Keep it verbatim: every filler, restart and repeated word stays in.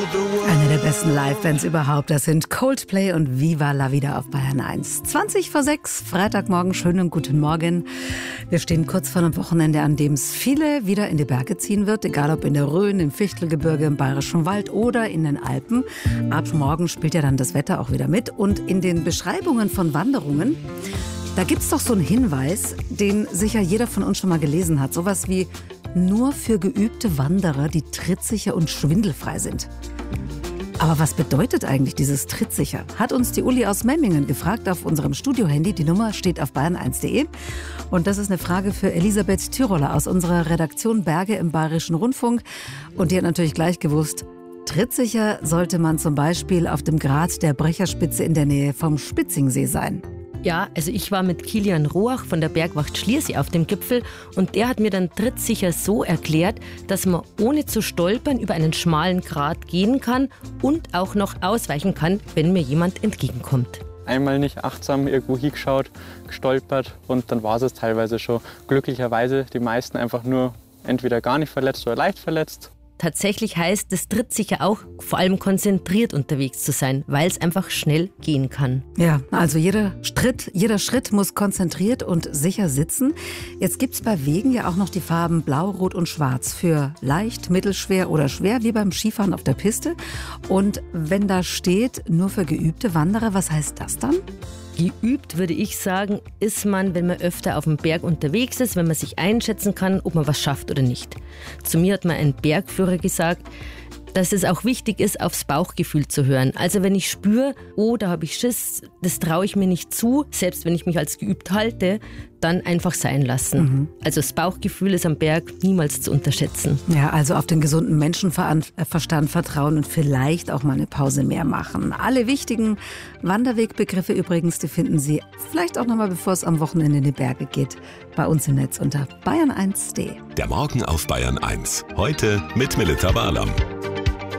Eine der besten Live-Bands überhaupt, das sind Coldplay und Viva la Vida auf Bayern eins. zwanzig vor sechs, Freitagmorgen, schönen guten Morgen. Wir stehen kurz vor einem Wochenende, an dem es viele wieder in die Berge ziehen wird, egal ob in der Rhön, im Fichtelgebirge, im Bayerischen Wald oder in den Alpen. Ab morgen spielt ja dann das Wetter auch wieder mit. Und in den Beschreibungen von Wanderungen, da gibt es doch so einen Hinweis, den sicher jeder von uns schon mal gelesen hat. Sowas wie: nur für geübte Wanderer, die trittsicher und schwindelfrei sind. Aber was bedeutet eigentlich dieses trittsicher? Hat uns die Uli aus Memmingen gefragt auf unserem Studiohandy. Die Nummer steht auf bayern eins punkt de. Und das ist eine Frage für Elisabeth Tyroller aus unserer Redaktion Berge im Bayerischen Rundfunk. Und die hat natürlich gleich gewusst, trittsicher sollte man zum Beispiel auf dem Grat der Brecherspitze in der Nähe vom Spitzingsee sein. Ja, also ich war mit Kilian Roach von der Bergwacht Schliersee auf dem Gipfel und der hat mir dann trittsicher so erklärt, dass man ohne zu stolpern über einen schmalen Grat gehen kann und auch noch ausweichen kann, wenn mir jemand entgegenkommt. Einmal nicht achtsam irgendwo hingeschaut, gestolpert und dann war es teilweise schon. Glücklicherweise die meisten einfach nur entweder gar nicht verletzt oder leicht verletzt. Tatsächlich heißt es trittsicher auch, vor allem konzentriert unterwegs zu sein, weil es einfach schnell gehen kann. Ja, also jeder Schritt, jeder Schritt muss konzentriert und sicher sitzen. Jetzt gibt es bei Wegen ja auch noch die Farben Blau, Rot und Schwarz für leicht, mittelschwer oder schwer, wie beim Skifahren auf der Piste. Und wenn da steht, nur für geübte Wanderer, was heißt das dann? Geübt, würde ich sagen, ist man, wenn man öfter auf dem Berg unterwegs ist, wenn man sich einschätzen kann, ob man was schafft oder nicht. Zu mir hat mal ein Bergführer gesagt, dass es auch wichtig ist, aufs Bauchgefühl zu hören. Also wenn ich spüre, oh, da habe ich Schiss, das traue ich mir nicht zu, selbst wenn ich mich als geübt halte, dann einfach sein lassen. Mhm. Also das Bauchgefühl ist am Berg niemals zu unterschätzen. Ja, also auf den gesunden Menschenverstand vertrauen und vielleicht auch mal eine Pause mehr machen. Alle wichtigen Wanderwegbegriffe übrigens, die finden Sie vielleicht auch nochmal, bevor es am Wochenende in die Berge geht, bei uns im Netz unter bayern eins punkt de. Der Morgen auf Bayern eins. Heute mit Melita Barlam.